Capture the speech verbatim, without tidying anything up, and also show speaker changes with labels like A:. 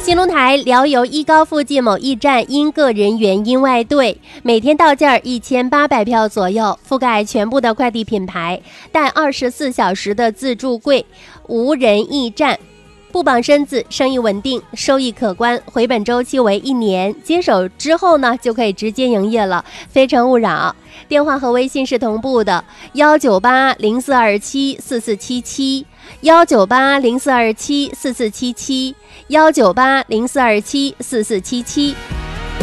A: 兴隆台辽游一高附近某驿站因个人原因外兑，每天到件一千八百票左右，覆盖全部的快递品牌，带二十四小时的自助柜，无人驿站。不绑身子，生意稳定，收益可观，回本周期为一年，接手之后呢就可以直接营业了，非诚勿扰。电话和微信是同步的，幺九八零四二七四四七七，幺九八零四二七四四七七，幺九八零四二七四四七七。